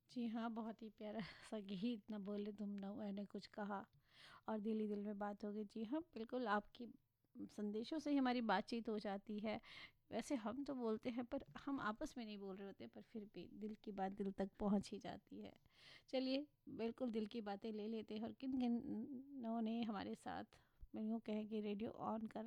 जी हाँ, बहुत ही प्यारा सा गीत, ना बोले तुम ना मैंने कुछ कहा और दिल ही दिल में बात हो गई। जी हाँ, बिल्कुल आपकी संदेशों से ही हमारी बातचीत हो जाती है। वैसे हम तो बोलते हैं पर हम आपस में नहीं बोल रहे होते, पर फिर भी दिल की बात दिल तक पहुंच ही जाती है। चलिए, बिल्कुल दिल की बातें ले लेते हैं और किन किन ने हमारे साथ मैं यूँ कहें कि रेडियो ऑन कर